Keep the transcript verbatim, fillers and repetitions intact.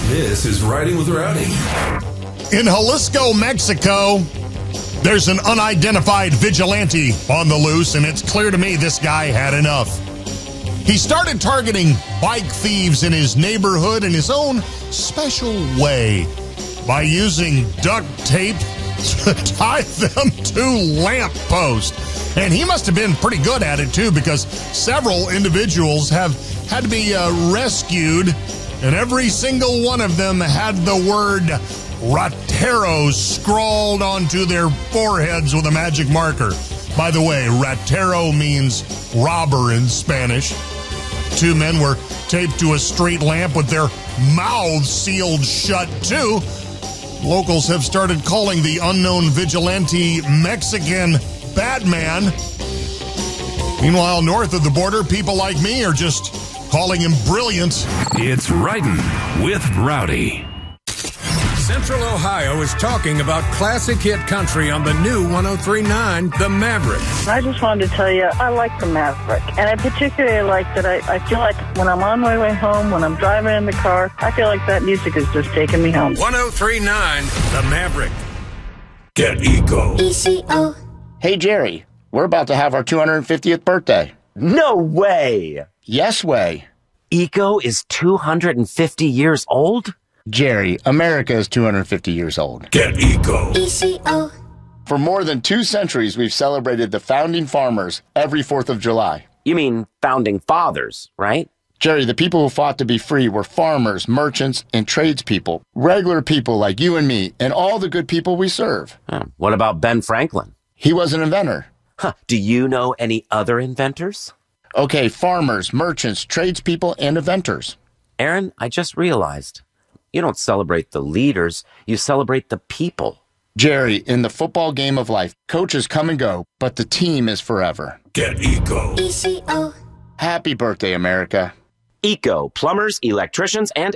This is Riding with Rowdy. In Jalisco, Mexico, there's an unidentified vigilante on the loose, and it's clear to me this guy had enough. He started targeting bike thieves in his neighborhood in his own special way by using duct tape to tie them to lampposts. And he must have been pretty good at it, too, because several individuals have had to be uh, rescued, and every single one of them had the word Ratero scrawled onto their foreheads with a magic marker. By the way, Ratero means robber in Spanish. Two men were taped to a street lamp with their mouths sealed shut, too. Locals have started calling the unknown vigilante Mexican Batman. Meanwhile, north of the border, people like me are just calling him brilliant. It's Riding with Rowdy. Central Ohio is talking about classic hit country on the new one oh three point nine, The Maverick. I just wanted to tell you, I like The Maverick. And I particularly like that I, I feel like when I'm on my way home, when I'm driving in the car, I feel like that music is just taking me home. one oh three point nine, The Maverick. Get Eco. E C O. Hey, Jerry, we're about to have our two hundred fiftieth birthday. No way! Yes way. Eco is two hundred fifty years old? Jerry, America is two hundred fifty years old. Get Eco. E C O. For more than two centuries, we've celebrated the founding farmers every fourth of July. You mean founding fathers, right? Jerry, the people who fought to be free were farmers, merchants, and tradespeople. Regular people like you and me, and all the good people we serve. Huh. What about Ben Franklin? He was an inventor. Huh. Do you know any other inventors? Okay, farmers, merchants, tradespeople, and inventors. Aaron, I just realized. You don't celebrate the leaders, you celebrate the people. Jerry, in the football game of life, coaches come and go, but the team is forever. Get Eco. E C O. Happy birthday, America. Eco, plumbers, electricians, and